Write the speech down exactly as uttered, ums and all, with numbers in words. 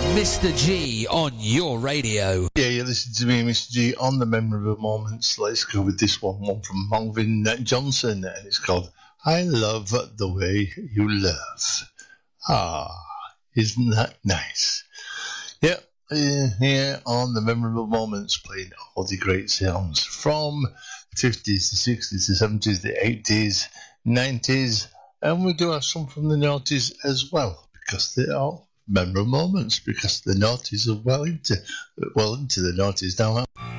Mister G on your radio. Yeah, you listen to me, Mister G, on the Memorable Moments. Let's go with this one, one from Marvin Johnson, and it's called I Love the Way You Love. Ah, isn't that nice? Yeah, uh, here on the Memorable Moments, playing all the great sounds from the fifties, the sixties, the seventies, the eighties, nineties, and we do have some from the noughties as well, because they are memorable moments, because the noughties are well into well into the noughties now.